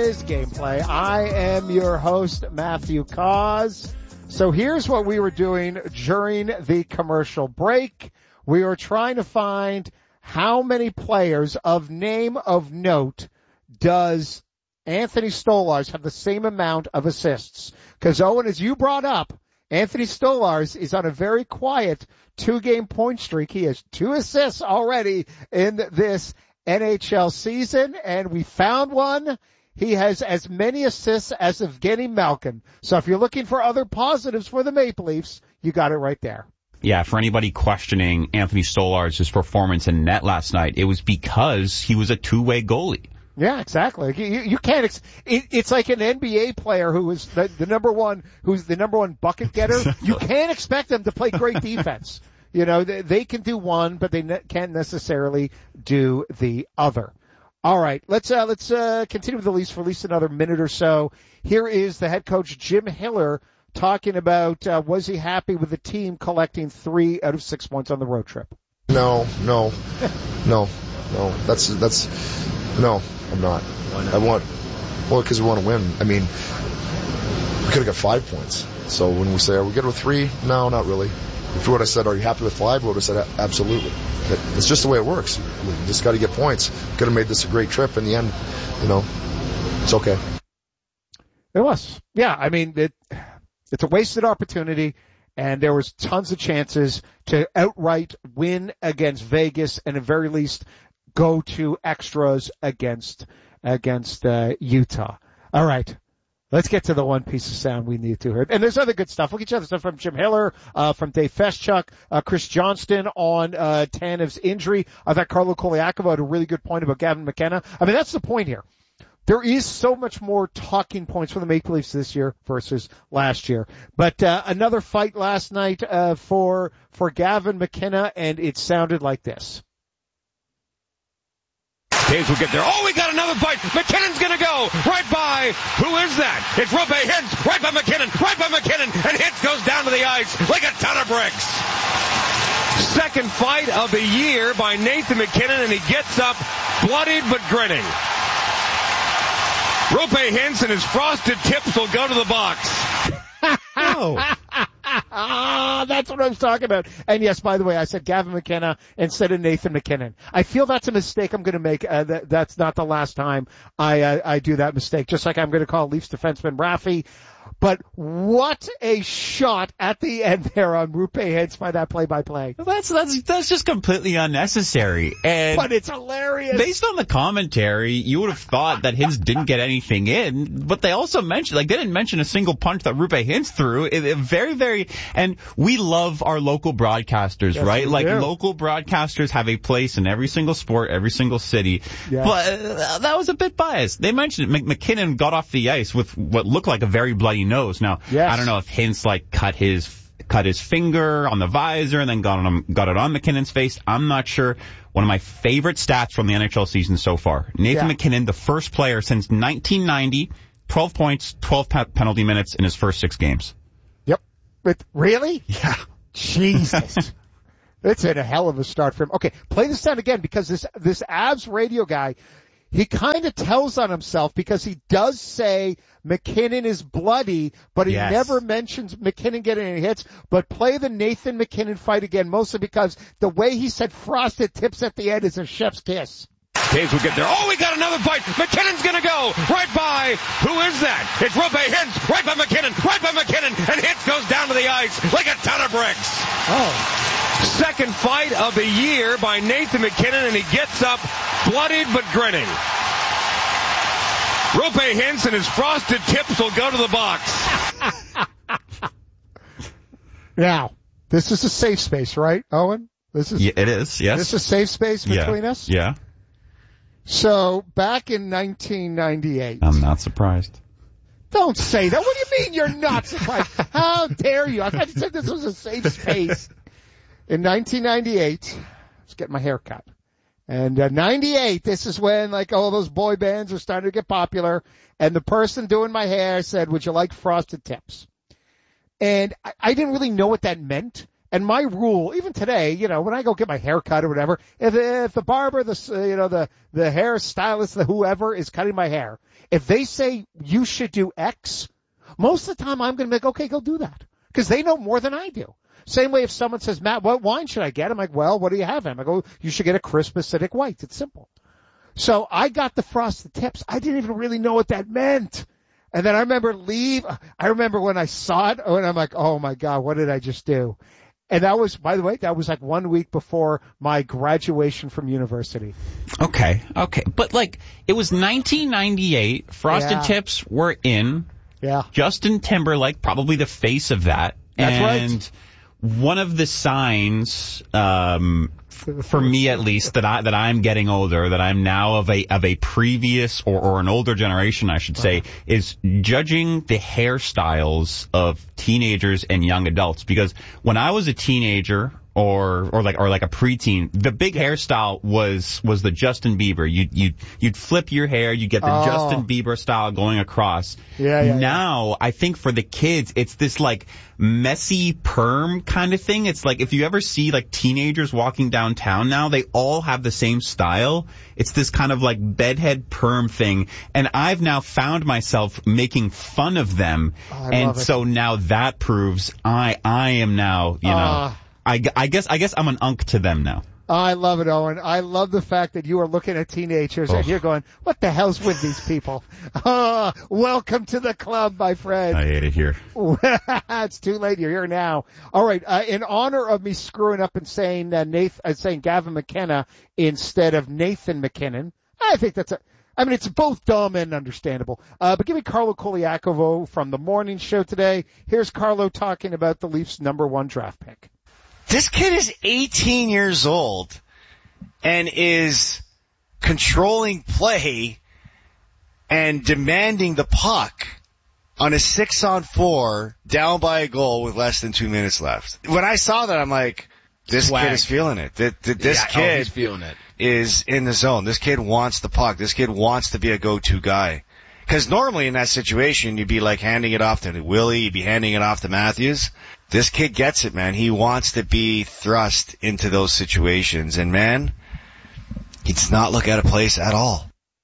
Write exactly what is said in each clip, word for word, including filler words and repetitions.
is Gameplay. I am your host, Matthew Cause. So here's what we were doing during the commercial break. We were trying to find how many players of name of note does Anthony Stolarz have the same amount of assists. Because, Owen, as you brought up, Anthony Stolarz is on a very quiet two-game point streak. He has two assists already in this N H L season, and we found one. He has as many assists as Evgeny Malkin. So if you're looking for other positives for the Maple Leafs, you got it right there. Yeah, for anybody questioning Anthony Stolarz's performance in net last night, it was because he was a two-way goalie. Yeah, exactly. You, you can't. Ex- it, it's like an N B A player who is the, the number one, who's the number one bucket getter. You can't expect them to play great defense. You know, they, they can do one, but they ne- can't necessarily do the other. All right, let's uh, let's uh, continue with the Leafs for at least another minute or so. Here is the head coach Jim Hiller talking about uh, was he happy with the team collecting three out of six points on the road trip? No, no, no, no. That's that's no. I'm not. Why not? I want well because we want to win. I mean, we could have got five points. So when we say are we good with three? No, not really. If you would have said, are you happy with five? We would have said, absolutely. It's just the way it works. We just got to get points. Could have made this a great trip. In the end, you know, it's okay. It was. Yeah, I mean, it, it's a wasted opportunity, and there was tons of chances to outright win against Vegas and at very least go to extras against against uh, Utah. All right. Let's get to the one piece of sound we need to hear. And there's other good stuff. We'll get you other stuff from Jim Hiller, uh, from Dave Feschuk, uh, Chris Johnston on, uh, Tanev's injury. I thought Carlo Koliakova had a really good point about Gavin McKenna. I mean, that's the point here. There is so much more talking points for the Maple Leafs this year versus last year. But, uh, another fight last night, uh, for, for Gavin McKenna, and it sounded like this. Toews will get there. Oh, we got another fight. McKinnon's going to go right by. Who is that? It's Roope Hintz right by McKinnon, right by McKinnon, and Hintz goes down to the ice like a ton of bricks. Second fight of the year by Nathan McKinnon, and he gets up bloodied but grinning. Roope Hintz and his frosted tips will go to the box. Oh. Ah, that's what I was talking about. And yes, by the way, I said Gavin McKenna instead of Nathan McKinnon. I feel that's a mistake I'm going to make. Uh, that, that's not the last time I, uh, I do that mistake. Just like I'm going to call Leafs defenseman Raffy. But what a shot at the end there on Roope Hintz by that play-by-play. That's, that's, that's just completely unnecessary. And but it's hilarious. Based on the commentary, you would have thought that Hintz didn't get anything in, but they also mentioned, like, they didn't mention a single punch that Roope Hintz threw. It, it very, very, and we love our local broadcasters, yes, right? Like, do. Local broadcasters have a place in every single sport, every single city. Yes. But uh, that was a bit biased. They mentioned it. McKinnon got off the ice with what looked like a very bloody nose. Now, yes. I don't know if Hintz like cut his cut his finger on the visor and then got on got it on McKinnon's face. I'm not sure. One of my favorite stats from the N H L season so far. Nathan yeah. McKinnon, the first player since nineteen ninety, twelve points, twelve pe- penalty minutes in his first six games. Yep. But really? Yeah. Jesus. It's a hell of a start for him. Okay, play this down again because this this Avs radio guy, he kind of tells on himself because he does say McKinnon is bloody, but he yes. never mentions McKinnon getting any hits. But play the Nathan McKinnon fight again, mostly because the way he said frosted tips at the end is a chef's kiss. Toews will get there. Oh, we got another fight. McKinnon's going to go right by. Who is that? It's Roope Hintz right by McKinnon, right by McKinnon, and Hintz goes down to the ice like a ton of bricks. Oh. Second fight of the year by Nathan McKinnon, and he gets up bloodied but grinning. Roope Hintz and his frosted tips will go to the box. Now, this is a safe space, right, Owen? This is yeah, it is, yes. This is a safe space between yeah. us? Yeah. So, back in nineteen ninety-eight. I'm not surprised. Don't say that. What do you mean you're not surprised? How dare you? I thought you said this was a safe space. In nineteen ninety-eight, I was getting my hair cut. And uh, ninety-eight, this is when, like, all those boy bands are starting to get popular. And the person doing my hair said, would you like frosted tips? And I, I didn't really know what that meant And my rule, even today, you know, when I go get my hair cut or whatever, if, if the barber, the, you know, the, the hairstylist, the whoever is cutting my hair, if they say you should do X, most of the time I'm going to be like, okay, go do that. Because they know more than I do. Same way if someone says, Matt, what wine should I get? I'm like, well, what do you have? I go, you should get a crisp acidic white. It's simple. So I got the frosted tips. I didn't even really know what that meant. And then I remember leave. I remember when I saw it and I'm like, oh my God, what did I just do? And that was, by the way, that was like one week before my graduation from university. Okay, okay. But like, it was nineteen ninety-eight. Frosted Yeah. Tips were in. Yeah. Justin Timberlake, probably the face of that. That's and right. One of the signs, um, for me at least, that I that I'm getting older, that I'm now of a of a previous or, or an older generation, I should say, uh-huh. is judging the hairstyles of teenagers and young adults. Because when I was a teenager, or or like or like a preteen, the big hairstyle was was the Justin Bieber. You you you'd flip your hair, you get the oh. Justin Bieber style going across. Yeah, yeah. Now, yeah. I think for the kids, it's this like messy perm kind of thing. It's like if you ever see like teenagers walking downtown now, they all have the same style. It's this kind of like bedhead perm thing, and I've now found myself making fun of them, oh, and so now that proves I I am now you know. Uh. I, I guess I guess I'm an unk to them now. I love it, Owen. I love the fact that you are looking at teenagers oh. and you're going, what the hell's with these people? Oh, welcome to the club, my friend. I hate it here. It's too late. You're here now. All right. Uh, in honor of me screwing up and saying uh, Nathan, uh, saying Gavin McKenna instead of Nathan McKinnon, I think that's a. I mean, it's both dumb and understandable. Uh, but give me Carlo Koliakovo from the morning show today. Here's Carlo talking about the Leafs' number one draft pick. This kid is eighteen years old and is controlling play and demanding the puck on a six on four down by a goal with less than two minutes left. When I saw that, I'm like, this Swag. kid is feeling it. This yeah, kid oh, he's feeling it. is in the zone. This kid wants the puck. This kid wants to be a go-to guy. Because normally in that situation, you'd be like handing it off to Willie, you'd be handing it off to Matthews. This kid gets it, man. He wants to be thrust into those situations. And, man, he does not look out of place at all.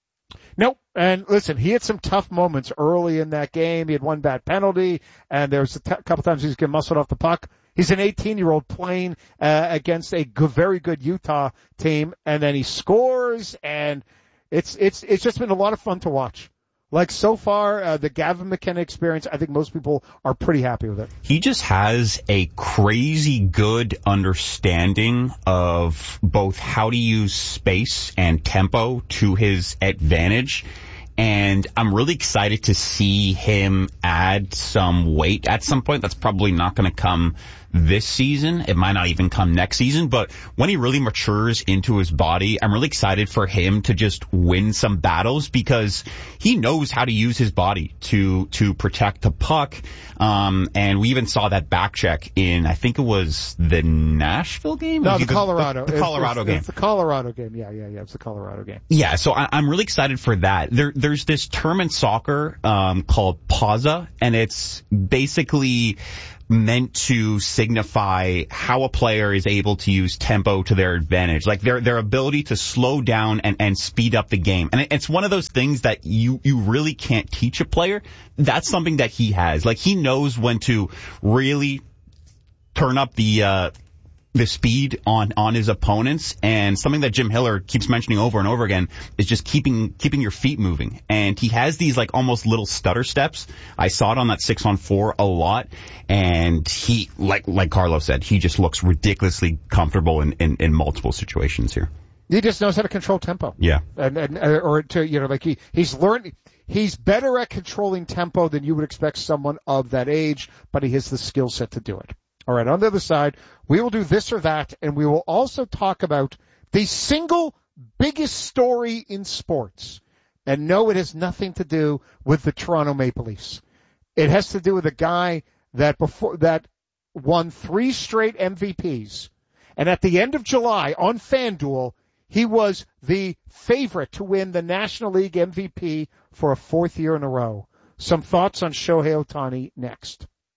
Nope. And listen, he had some tough moments early in that game. He had one bad penalty, and there was a t- couple times he was getting muscled off the puck. He's an eighteen-year-old playing uh, against a good, very good Utah team, and then he scores, and it's it's it's just been a lot of fun to watch. Like, so far, uh, the Gavin McKenna experience, I think most people are pretty happy with it. He just has a crazy good understanding of both how to use space and tempo to his advantage. And I'm really excited to see him add some weight at some point. That's probably not going to come this season. It might not even come next season. But when he really matures into his body, I'm really excited for him to just win some battles because he knows how to use his body to to protect the puck. Um, and we even saw that back check in, I think it was the Nashville game? No, the Colorado. The, the Colorado it's, game. It's the Colorado game. Yeah, yeah, yeah. It's the Colorado game. Yeah, so I, I'm really excited for that. There, there's this term in soccer um, called pausa, and it's basically meant to signify how a player is able to use tempo to their advantage, like their their ability to slow down and, and speed up the game. And it's one of those things that you, you really can't teach a player. That's something that he has. Like, he knows when to really turn up the uh, the speed on, on his opponents, and something that Jim Hiller keeps mentioning over and over again is just keeping keeping your feet moving. And he has these like almost little stutter steps. I saw it on that six on four a lot, and he, like like Carlos said, he just looks ridiculously comfortable in, in, in multiple situations here. He just knows how to control tempo. Yeah. And, and or to, you know, like he, he's learned, he's better at controlling tempo than you would expect someone of that age, but he has the skill set to do it. All right, on the other side, we will do this or that, and we will also talk about the single biggest story in sports. And no, it has nothing to do with the Toronto Maple Leafs. It has to do with a guy that before that won three straight M V Ps. And at the end of July on FanDuel, he was the favorite to win the National League M V P for a fourth year in a row. Some thoughts on Shohei Ohtani next.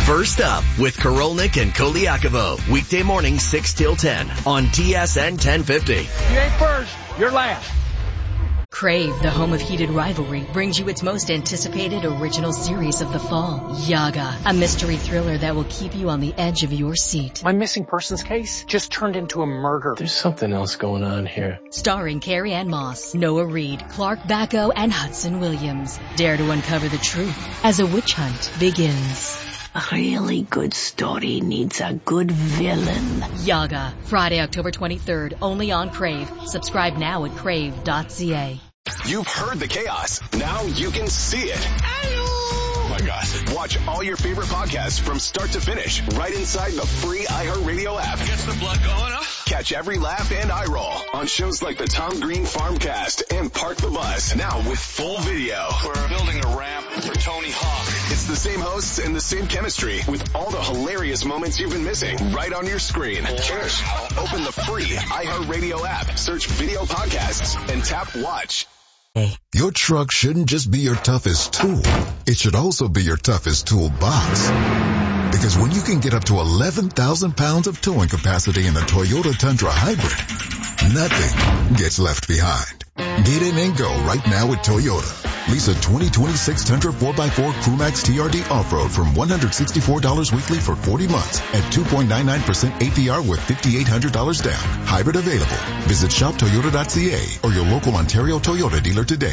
First Up with Korolnik and Koliakovo. Weekday morning six till ten on T S N ten fifty. You ain't first, you're last. Crave, the home of heated rivalry, brings you its most anticipated original series of the fall, Yaga, a mystery thriller that will keep you on the edge of your seat. My missing persons case just turned into a murder. There's something else going on here. Starring Carrie Ann Moss, Noah Reid, Clark Bacco, and Hudson Williams. Dare to uncover the truth as a witch hunt begins. A really good story needs a good villain. Yaga, Friday, October twenty-third, only on Crave. Subscribe now at crave dot c a. You've heard the chaos. Now you can see it. Oh my God. Watch all your favorite podcasts from start to finish right inside the free iHeartRadio app. Gets the blood going, huh? Catch every laugh and eye roll on shows like the Tom Green Farmcast and Park the Bus. Now with full video. We're building a ramp for Tony Hawk. It's the same hosts and the same chemistry with all the hilarious moments you've been missing right on your screen. Cheers. Open the free iHeartRadio app, search video podcasts, and tap watch. Your truck shouldn't just be your toughest tool. It should also be your toughest toolbox. Because when you can get up to eleven thousand pounds of towing capacity in the Toyota Tundra Hybrid, nothing gets left behind. Get in and go right now with Toyota. Lease a twenty twenty-six Tundra four by four Crewmax T R D Off-Road from one hundred sixty-four dollars weekly for forty months at two point nine nine percent A P R with five thousand eight hundred dollars down. Hybrid available. Visit shop toyota dot c a or your local Ontario Toyota dealer today.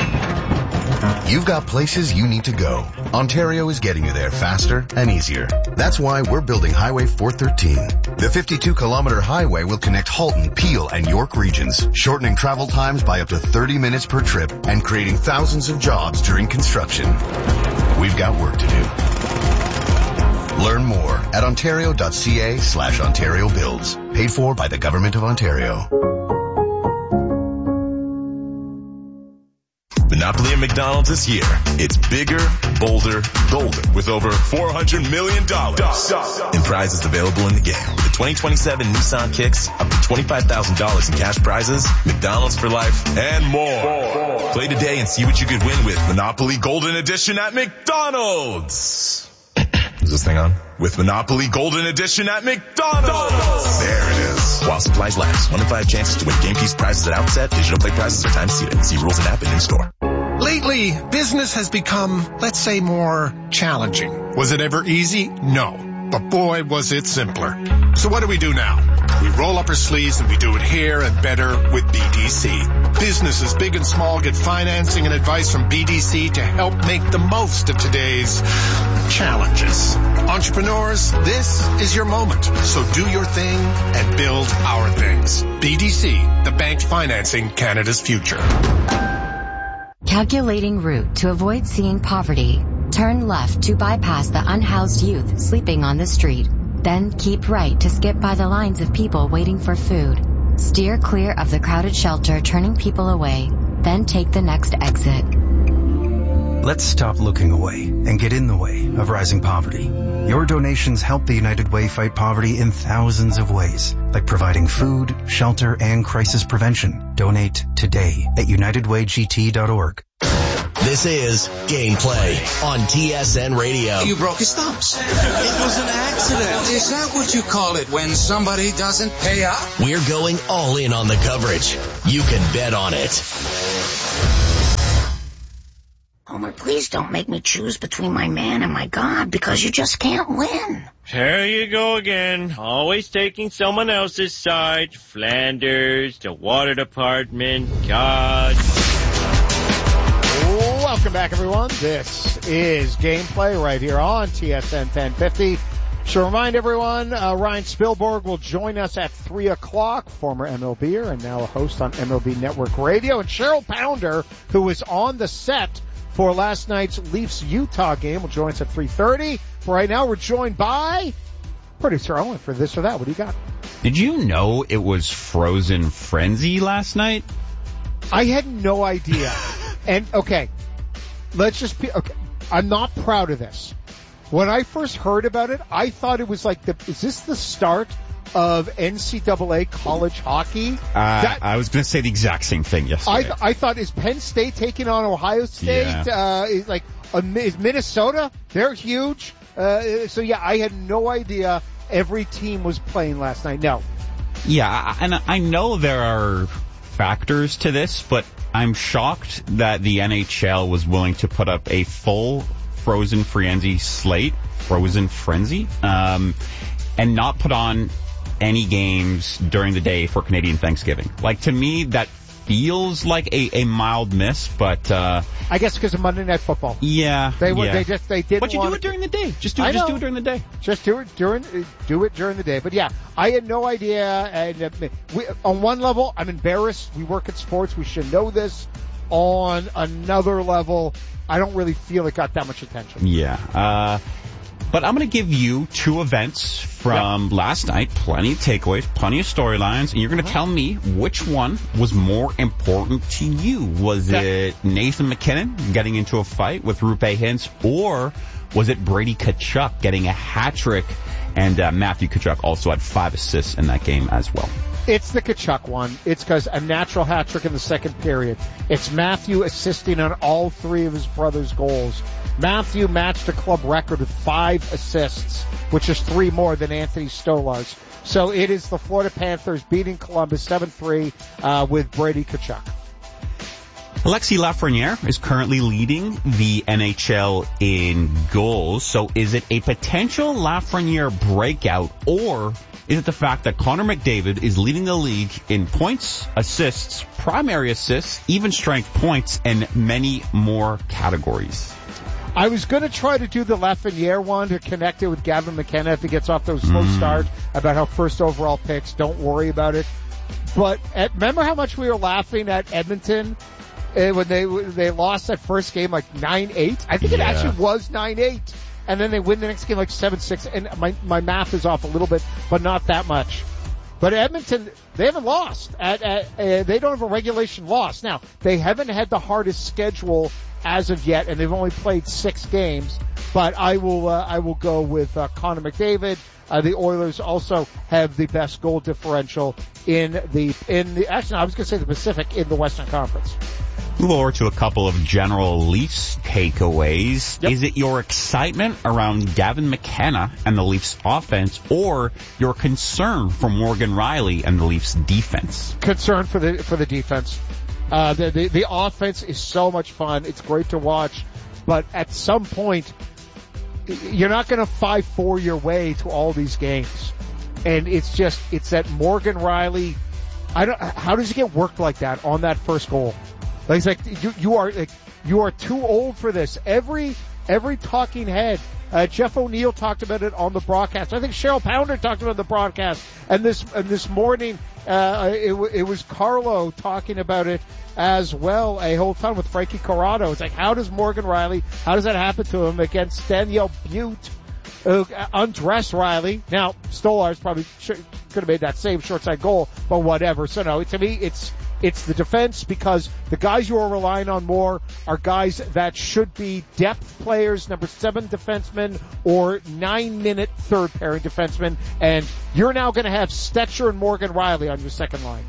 You've got places you need to go. Ontario is getting you there faster and easier. That's why we're building Highway four thirteen. The fifty-two kilometer highway will connect Halton, Peel, and York regions, shortening travel times by up to thirty minutes per trip and creating thousands of jobs during construction. We've got work to do. Learn more at ontario dot c a slash Ontario Builds. Paid for by the Government of Ontario. Monopoly at McDonald's this year. It's bigger, bolder, golden with over four hundred million dollars in prizes available in the game. With the twenty twenty-seven Nissan Kicks, up to twenty-five thousand dollars in cash prizes, McDonald's for life, and more. Play today and see what you could win with Monopoly Golden Edition at McDonald's. Is this thing on? With Monopoly Golden Edition at McDonald's. There it is. While supplies last. One in five chances to win game piece prizes at outset. Digital play prizes are time seated. See rules and app and in store. Lately, business has become, let's say, more challenging. Was it ever easy? No. But boy, was it simpler. So what do we do now? We roll up our sleeves and we do it here and better with B D C. Businesses big and small get financing and advice from B D C to help make the most of today's challenges. Entrepreneurs, this is your moment. So do your thing and build our things. B D C, the bank financing Canada's future. Calculating route to avoid seeing poverty. Turn left to bypass the unhoused youth sleeping on the street. Then keep right to skip by the lines of people waiting for food. Steer clear of the crowded shelter turning people away. Then take the next exit. Let's stop looking away and get in the way of rising poverty. Your donations help the United Way fight poverty in thousands of ways, like providing food, shelter, and crisis prevention. Donate today at united way g t dot org. This is Gameplay on T S N Radio. You broke his thumbs. It was an accident. Is that what you call it when somebody doesn't pay up? We're going all in on the coverage. You can bet on it. Homer, please don't make me choose between my man and my God, because you just can't win. There you go again. Always taking someone else's side. Flanders, the water department, God. Welcome back, everyone. This is Gameplay right here on T S N ten fifty. Should remind everyone, uh, Ryan Spielberg will join us at three o'clock, former M L B'er and now a host on M L B Network Radio. And Cheryl Pounder, who was on the set for last night's Leafs-Utah game, will join us at three thirty. For right now, we're joined by producer Owen for This or That. What do you got? Did you know it was Frozen Frenzy last night? I had no idea. And, okay, let's just be, okay, I'm not proud of this. When I first heard about it, I thought it was like the, is this the start of N C double A college hockey? Uh, that, I was going to say the exact same thing yesterday. I, I thought, is Penn State taking on Ohio State? Yeah. Uh, is like, uh, is Minnesota? They're huge. Uh, so yeah, I had no idea every team was playing last night. No. Yeah, and I know there are factors to this, but I'm shocked that the N H L was willing to put up a full Frozen Frenzy slate, Frozen Frenzy, um, and not put on any games during the day for Canadian Thanksgiving. Like, to me, that feels like a, a mild miss, but uh I guess because of Monday Night Football. Yeah, they were yeah. they just they didn't. But you want do it during the day. Just do I it. Just know. do it during the day. Just do it during do it during the day. But yeah, I had no idea. And uh, we, on one level, I'm embarrassed. We work at sports. We should know this. On another level, I don't really feel it got that much attention. Yeah. Uh But I'm going to give you two events from yep. last night. Plenty of takeaways, plenty of storylines, and you're going to tell me which one was more important to you. Was yep. it Nathan MacKinnon getting into a fight with Rupe Hintz, or was it Brady Tkachuk getting a hat trick? And uh, Matthew Tkachuk also had five assists in that game as well. It's the Tkachuk one. It's because a natural hat trick in the second period. It's Matthew assisting on all three of his brother's goals. Matthew matched a club record with five assists, which is three more than Anthony Stolarz. So it is the Florida Panthers beating Columbus seven three uh, with Brady Tkachuk. Alexis Lafreniere is currently leading the N H L in goals. So is it a potential Lafreniere breakout, or is it the fact that Connor McDavid is leading the league in points, assists, primary assists, even strength points, and many more categories? I was going to try to do the Lafreniere one to connect it with Gavin McKenna if he gets off those slow mm. starts about how first overall picks, don't worry about it. But at, remember how much we were laughing at Edmonton uh, when they they lost that first game like nine eight? I think yeah. it actually was nine eight. And then they win the next game like seven six. And my, my math is off a little bit, but not that much. But Edmonton, they haven't lost. At, at, uh, they don't have a regulation loss. Now, they haven't had the hardest schedule as of yet, and they've only played six games. But I will, uh, I will go with uh, Connor McDavid. Uh, the Oilers also have the best goal differential in the in the. Actually, no, I was going to say the Pacific in the Western Conference. Move over to a couple of general Leafs takeaways. Yep. Is it your excitement around Gavin McKenna and the Leafs offense, or your concern for Morgan Rielly and the Leafs defense? Concern for the for the defense. Uh, the, the the offense is so much fun. It's great to watch, but at some point, you're not going to five four your way to all these games, and it's just it's that Morgan Rielly. I don't. How does he get worked like that on that first goal? Like, it's like you, you are like, you are too old for this. Every every talking head, uh, Jeff O'Neill talked about it on the broadcast. I think Cheryl Pounder talked about it on the broadcast. And this and this morning, uh, it, it was Carlo talking about it as well a whole ton with Frankie Corrado. It's like, how does Morgan Rielly? How does that happen to him against Danielle Butte? Uh, undress Rielly. Now, Stolarz probably should, could have made that same short side goal, but whatever. So no, to me, it's it's the defense, because the guys you are relying on more are guys that should be depth players, number seven defensemen or nine minute third pairing defensemen, and you're now going to have Stetcher and Morgan Rielly on your second line.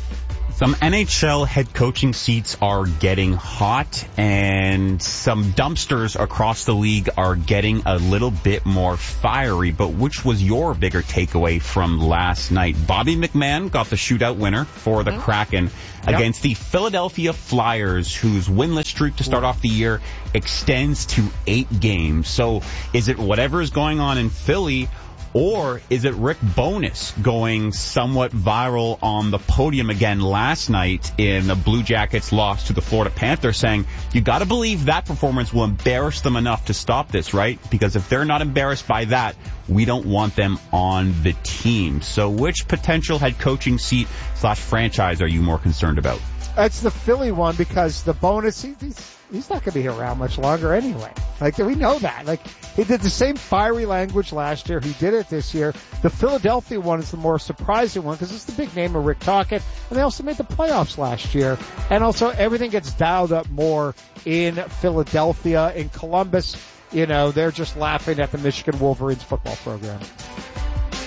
Some N H L head coaching seats are getting hot, and some dumpsters across the league are getting a little bit more fiery. But which was your bigger takeaway from last night? Bobby McMahon got the shootout winner for the mm-hmm. Kraken yep. against the Philadelphia Flyers, whose winless streak to start off the year extends to eight games. So is it whatever is going on in Philly, or is it Rick Bowness going somewhat viral on the podium again last night in the Blue Jackets' loss to the Florida Panthers, saying, you got to believe that performance will embarrass them enough to stop this, right? Because if they're not embarrassed by that, we don't want them on the team. So which potential head coaching seat slash franchise are you more concerned about? It's the Philly one, because the Bonus, he, he's, he's not going to be around much longer anyway. Like, we know that. Like, he did the same fiery language last year. He did it this year. The Philadelphia one is the more surprising one, because it's the big name of Rick Tocchet, and they also made the playoffs last year. And also, everything gets dialed up more in Philadelphia. In Columbus, you know, they're just laughing at the Michigan Wolverines football program.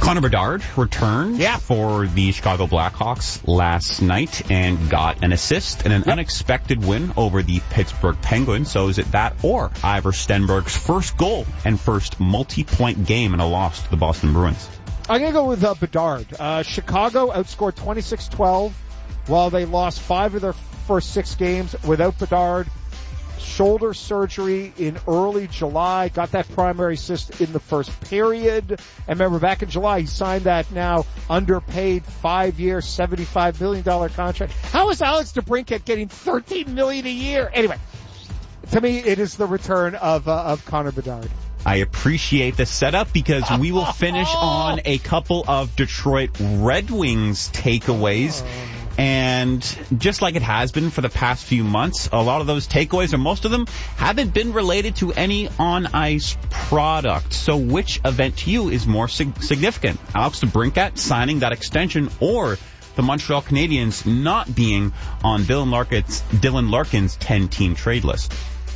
Connor Bedard returned yeah. for the Chicago Blackhawks last night and got an assist and an yep. unexpected win over the Pittsburgh Penguins. So is it that or Ivor Stenberg's first goal and first multi-point game in a loss to the Boston Bruins? I'm going to go with uh, Bedard. Uh, Chicago outscored twenty-six twelve while they lost five of their first six games without Bedard. Shoulder surgery in early July, got that primary assist in the first period. And remember, back in July, he signed that now underpaid five-year, seventy-five million dollars contract. How is Alex DeBrincat getting thirteen million dollars a year? Anyway, to me, it is the return of uh, of Connor Bedard. I appreciate the setup because we will finish on a couple of Detroit Red Wings takeaways. And just like it has been for the past few months, a lot of those takeaways, or most of them, haven't been related to any on-ice product. So which event to you is more sig- significant? Alex DeBrincat signing that extension or the Montreal Canadiens not being on Dylan Larkin's, Dylan Larkin's ten-team trade list?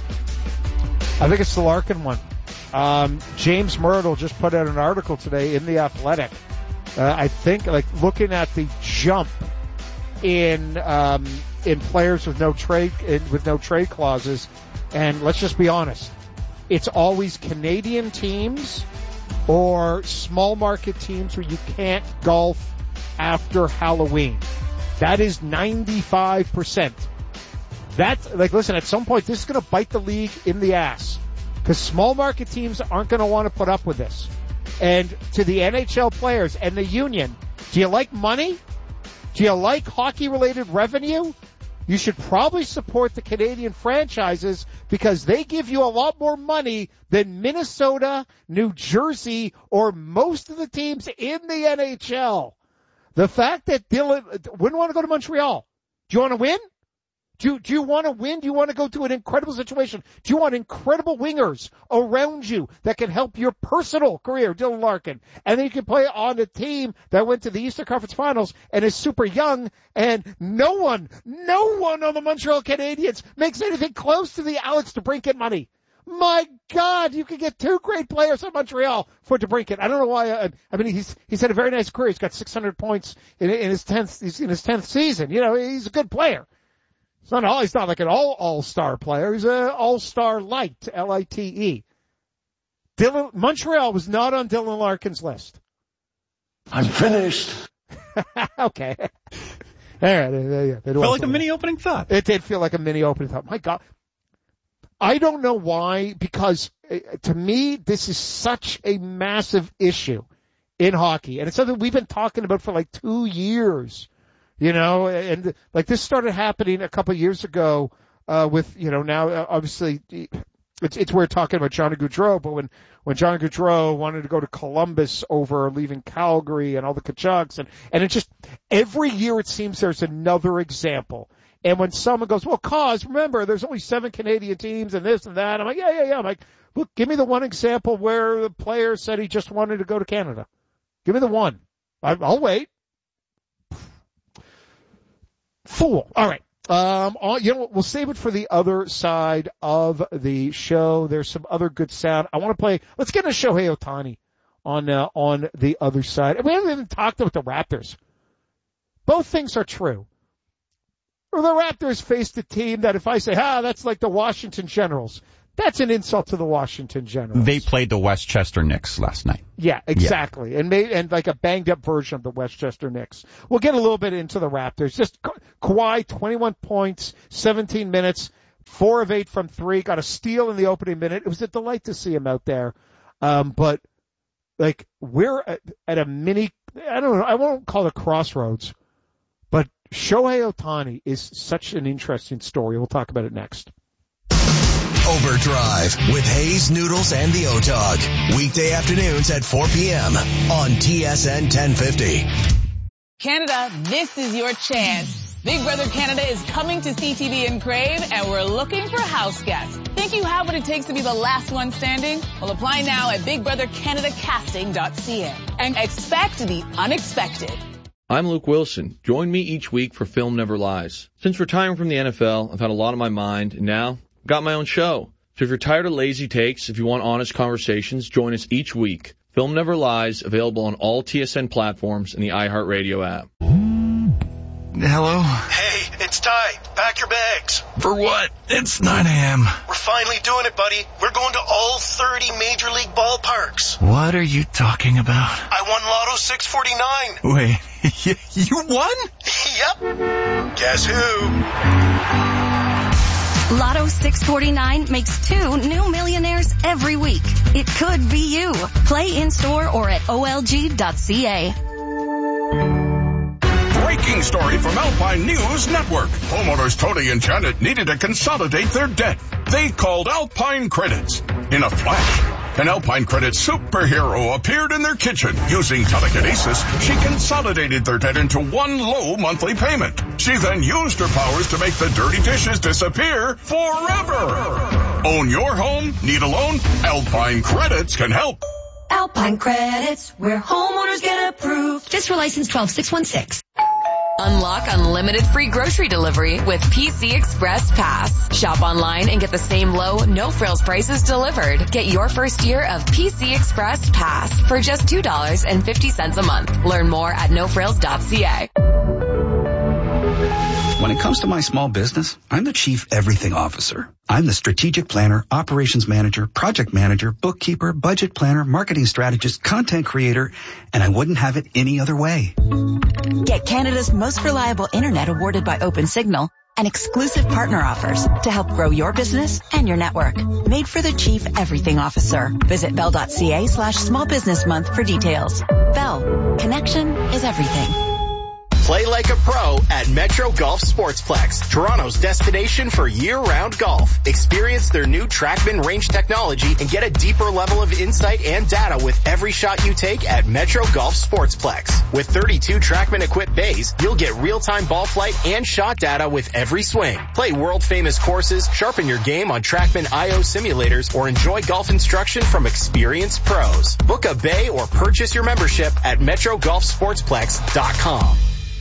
I think it's the Larkin one. Um, James Myrtle just put out an article today in The Athletic. Uh, I think, like, looking at the jump in um, in players with no trade in, with no trade clauses, and let's just be honest, it's always Canadian teams or small market teams where you can't golf after Halloween. That is ninety-five percent. That's like, listen, at some point this is going to bite the league in the ass because small market teams aren't going to want to put up with this. And to the N H L players and the union, do you like money? Do you like hockey-related revenue? You should probably support the Canadian franchises because they give you a lot more money than Minnesota, New Jersey, or most of the teams in the N H L. The fact that Dylan wouldn't want to go to Montreal. Do you want to win? Do, do you want to win? Do you want to go to an incredible situation? Do you want incredible wingers around you that can help your personal career, Dylan Larkin? And then you can play on a team that went to the Eastern Conference Finals and is super young, and no one, no one on the Montreal Canadiens makes anything close to the Alex DeBrincat money. My God, you could get two great players in Montreal for DeBrincat. I don't know why. I, I mean, he's he's had a very nice career. He's got six hundred points in, in his tenth. He's in his tenth season. You know, he's a good player. It's not all, he's not like an all, all-star player. He's an all-star light, L I T E. Dylan, Montreal was not on Dylan Larkin's list. I'm finished. Okay. All right. Yeah, it felt like a mini opening thought. It did feel like a mini opening thought. My God. I don't know why, because uh, to me, this is such a massive issue in hockey. And it's something we've been talking about for like two years. You know, and like this started happening a couple of years ago, uh, with, you know, now uh, obviously it's, it's we're talking about Johnny Gaudreau, but when, when Johnny Gaudreau wanted to go to Columbus over leaving Calgary and all the Kachucks, and, and it just, every year it seems there's another example. And when someone goes, well, cause remember, there's only seven Canadian teams and this and that. I'm like, yeah, yeah, yeah. I'm like, look, give me the one example where the player said he just wanted to go to Canada. Give me the one. I, I'll wait. Fool. All right. Um, you know, we'll save it for the other side of the show. There's some other good sound. I want to play. Let's get into Shohei Ohtani on uh, on the other side. We haven't even talked about the Raptors. Both things are true. The Raptors faced a team that if I say, ah, that's like the Washington Generals, that's an insult to the Washington Generals. They played the Westchester Knicks last night. Yeah, exactly. Yeah. And made, and like a banged up version of the Westchester Knicks. We'll get a little bit into the Raptors. Just Ka- Kawhi, twenty-one points, seventeen minutes, four of eight from three, got a steal in the opening minute. It was a delight to see him out there. Um, but like we're at, at a mini, I don't know, I won't call it crossroads, but Shohei Ohtani is such an interesting story. We'll talk about it next. Overdrive with Hayes, Noodles, and the O-Dog. Weekday afternoons at four p.m. on T S N ten fifty. Canada, this is your chance. Big Brother Canada is coming to C T V and Crave, and we're looking for house guests. Think you have what it takes to be the last one standing? Well, apply now at big brother canada casting dot c a and expect the unexpected. I'm Luke Wilson. Join me each week for Film Never Lies. Since retiring from the N F L, I've had a lot on my mind, and now I've got my own show. So if you're tired of lazy takes, if you want honest conversations, join us each week. Film Never Lies, available on all T S N platforms and the iHeartRadio app. Hello? Hey, it's Ty. Pack your bags. For what? It's nine a.m. We're finally doing it, buddy. We're going to all thirty Major League ballparks. What are you talking about? I won Lotto six forty-nine. Wait, you won? Yep. Guess who? Lotto six forty-nine makes two new millionaires every week. It could be you. Play in-store or at O L G dot C A. Breaking story from Alpine News Network. Homeowners Tony and Janet needed to consolidate their debt. They called Alpine Credits. In a flash, an Alpine Credits superhero appeared in their kitchen. Using telekinesis, she consolidated their debt into one low monthly payment. She then used her powers to make the dirty dishes disappear forever. Own your home? Need a loan? Alpine Credits can help. Alpine Credits, where homeowners get approved. Just for license twelve six one six. Unlock unlimited free grocery delivery with P C Express Pass. Shop online and get the same low, no-frills prices delivered. Get your first year of P C Express Pass for just two dollars and fifty cents a month. Learn more at no frills dot c a. When it comes to my small business, I'm the chief everything officer. I'm the strategic planner, operations manager, project manager, bookkeeper, budget planner, marketing strategist, content creator, and I wouldn't have it any other way. Get Canada's most reliable internet awarded by OpenSignal and exclusive partner offers to help grow your business and your network. Made for the chief everything officer. Visit bell dot c a slash small business month for details. Bell. Connection is everything. Play like a pro at Metro Golf Sportsplex, Toronto's destination for year-round golf. Experience their new TrackMan range technology and get a deeper level of insight and data with every shot you take at Metro Golf Sportsplex. With thirty-two TrackMan equipped bays, you'll get real-time ball flight and shot data with every swing. Play world-famous courses, sharpen your game on TrackMan I O simulators, or enjoy golf instruction from experienced pros. Book a bay or purchase your membership at metro golf sportsplex dot com.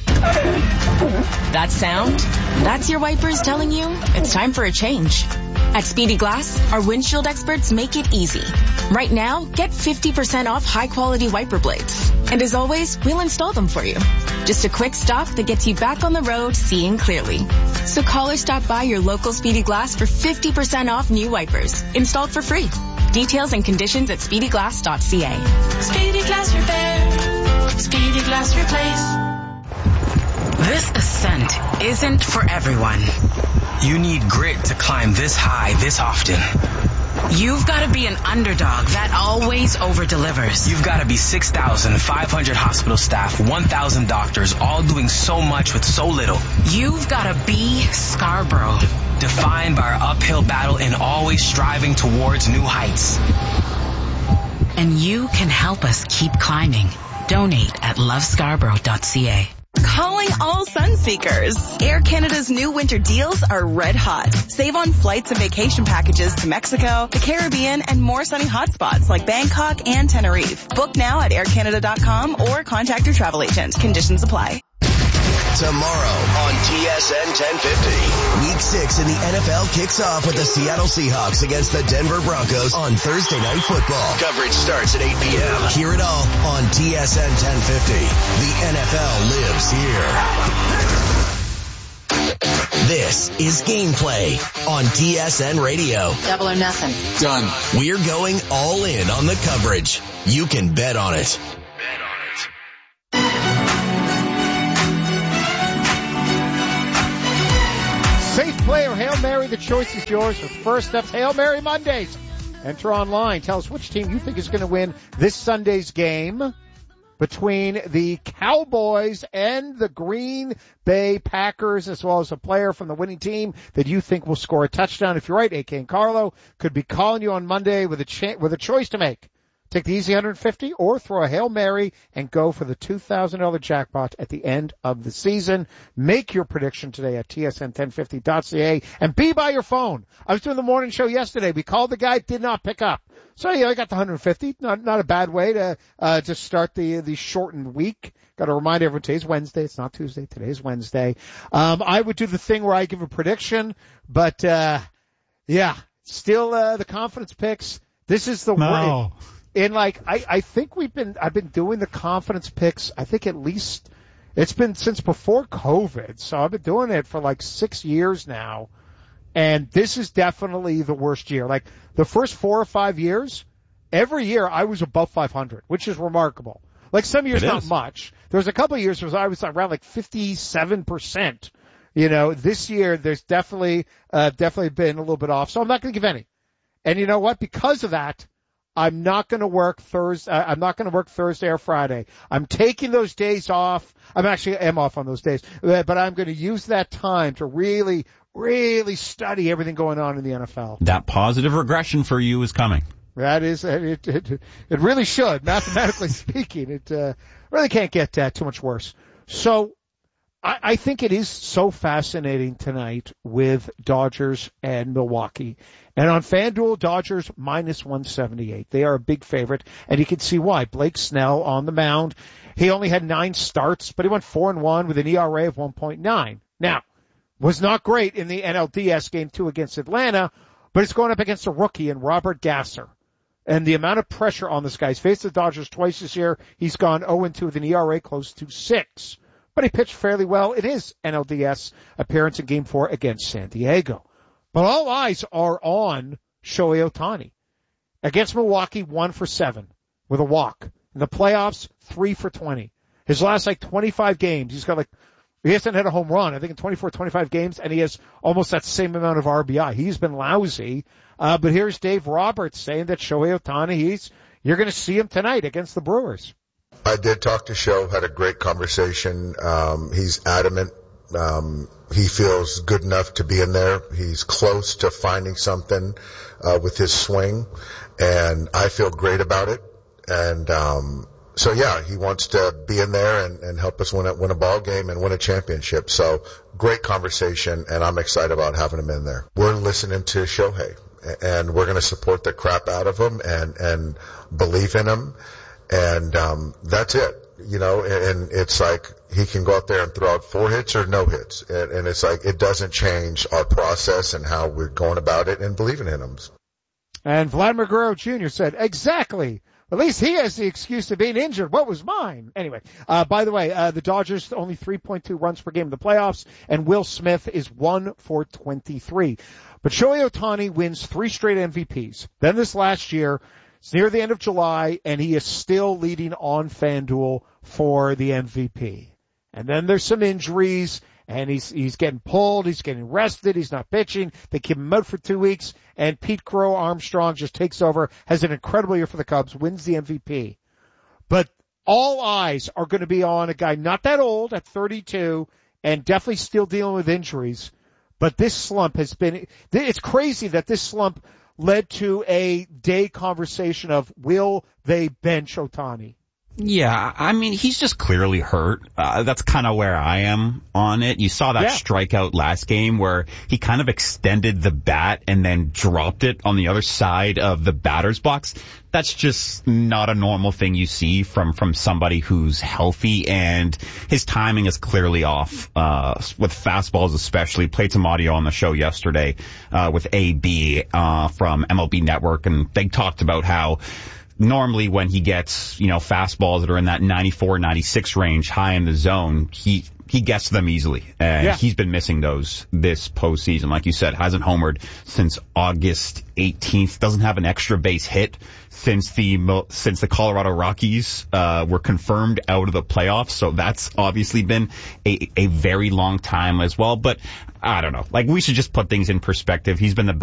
That sound? That's your wipers telling you it's time for a change. At Speedy Glass, our windshield experts make it easy. Right now, get fifty percent off high-quality wiper blades. And as always, we'll install them for you. Just a quick stop that gets you back on the road seeing clearly. So call or stop by your local Speedy Glass for fifty percent off new wipers, installed for free. Details and conditions at speedy glass dot c a. Speedy Glass Repair. Speedy Glass Replace. This ascent isn't for everyone. You need grit to climb this high this often. You've got to be an underdog that always over-delivers. You've got to be six thousand five hundred hospital staff, one thousand doctors, all doing so much with so little. You've got to be Scarborough. Defined by our uphill battle and always striving towards new heights. And you can help us keep climbing. Donate at love scarborough dot c a. Calling all sun seekers. Air Canada's new winter deals are red hot. Save on flights and vacation packages to Mexico, the Caribbean, and more sunny hotspots like Bangkok and Tenerife. Book now at air canada dot com or contact your travel agent. Conditions apply. Tomorrow on T S N ten fifty. Week six in the N F L kicks off with the Seattle Seahawks against the Denver Broncos on Thursday Night Football. Coverage starts at eight p.m. Hear it all on T S N ten fifty. The N F L lives here. This is Gameplay on T S N Radio. Double or nothing. Done. We're going all in on the coverage. You can bet on it. Safe play or Hail Mary, the choice is yours with First Steps Hail Mary Mondays. Enter online. Tell us which team you think is going to win this Sunday's game between the Cowboys and the Green Bay Packers, as well as a player from the winning team that you think will score a touchdown. If you're right, A K and Carlo could be calling you on Monday with a cha- with a choice to make. Take the easy one hundred fifty or throw a Hail Mary and go for the two thousand dollars jackpot at the end of the season. Make your prediction today at T S N ten fifty dot c a and be by your phone. I was doing the morning show yesterday. We called the guy, did not pick up. So yeah, I got the one hundred fifty. Not, not a bad way to, uh, to start the, the shortened week. Got to remind everyone today's Wednesday. It's not Tuesday. Today's Wednesday. Um, I would do the thing where I give a prediction, but, uh, yeah, still, uh, the confidence picks. This is the no. word. in like, I, I think we've been, I've been doing the confidence picks, I think at least, it's been since before COVID, so I've been doing it for like six years now, and this is definitely the worst year. Like, the first four or five years, every year I was above five hundred, which is remarkable. Like, some years not much. There was a couple of years where I was around like fifty-seven percent. You know, this year there's definitely, uh, definitely been a little bit off, so I'm not going to give any. And you know what? Because of that, I'm not going to work Thursday, uh, I'm not going to work Thursday or Friday. I'm taking those days off. I'm actually, am off on those days, but I'm going to use that time to really, really study everything going on in the N F L. That positive regression for you is coming. That is, it, it, it really should, mathematically speaking. It, uh, really can't get uh, too much worse. So, I, I think it is so fascinating tonight with Dodgers and Milwaukee. And on FanDuel, Dodgers minus one seventy-eight. They are a big favorite, and you can see why. Blake Snell on the mound. He only had nine starts, but he went four and one with an E R A of one point nine. Now, was not great in the N L D S game two against Atlanta, but it's going up against a rookie in Robert Gasser. And the amount of pressure on this guy. He's faced the Dodgers twice this year. He's gone oh and two with an E R A close to six. But he pitched fairly well in his N L D S appearance in Game four against San Diego. But all eyes are on Shohei Ohtani. Against Milwaukee, one for seven with a walk. In the playoffs, three for twenty. His last, like, twenty-five games, he's got, like, he hasn't had a home run, I think, in twenty-four, twenty-five games, and he has almost that same amount of R B I. He's been lousy. Uh, but here's Dave Roberts saying that Shohei Ohtani, he's, you're going to see him tonight against the Brewers. I did talk to Sho, had a great conversation. Um, he's adamant. Um, he feels good enough to be in there. He's close to finding something, uh, with his swing, and I feel great about it. And, um, so yeah, he wants to be in there and, and help us win a, win a ball game and win a championship. So great conversation, and I'm excited about having him in there. We're listening to Shohei, and we're going to support the crap out of him and, and believe in him. And, um, that's it, you know, and, and it's like he can go out there and throw out four hits or no hits. And, and it's like, it doesn't change our process and how we're going about it and believing in him. And Vladimir Guerrero Junior said, exactly. At least he has the excuse of being injured. What was mine? Anyway, uh, by the way, uh, the Dodgers only three point two runs per game in the playoffs, and Will Smith is one for twenty-three. But Shohei Ohtani wins three straight M V Ps. Then this last year, it's near the end of July, and he is still leading on FanDuel for the M V P. And then there's some injuries, and he's he's getting pulled, he's getting rested, he's not pitching. They keep him out for two weeks, and Pete Crow Armstrong just takes over, has an incredible year for the Cubs, wins the M V P. But all eyes are going to be on a guy not that old, at thirty-two, and definitely still dealing with injuries. But this slump has been, it's crazy that this slump led to a day conversation of, will they bench Ohtani? Yeah, I mean, he's just clearly hurt. Uh, that's kind of where I am on it. You saw that yeah. strikeout last game where he kind of extended the bat and then dropped it on the other side of the batter's box. That's just not a normal thing you see from, from somebody who's healthy, and his timing is clearly off, uh, with fastballs especially. Played some audio on the show yesterday, uh, with A B, uh, from M L B Network, and they talked about how normally when he gets, you know, fastballs that are in that ninety-four, ninety-six range, high in the zone, he he gets them easily. And yeah. he's been missing those this postseason. Like you said, hasn't homered since August eighteenth, doesn't have an extra base hit since the since the Colorado Rockies uh were confirmed out of the playoffs. So that's obviously been a, a very long time as well. But I don't know. Like, we should just put things in perspective. He's been the